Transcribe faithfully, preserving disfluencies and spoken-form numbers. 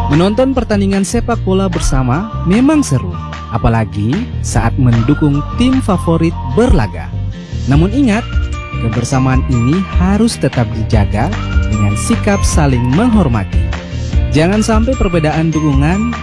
Menonton pertandingan sepak bola bersama memang seru, apalagi saat mendukung tim favorit berlaga. Namun ingat, kebersamaan ini harus tetap dijaga dengan sikap saling menghormati. Jangan sampai perbedaan dukungan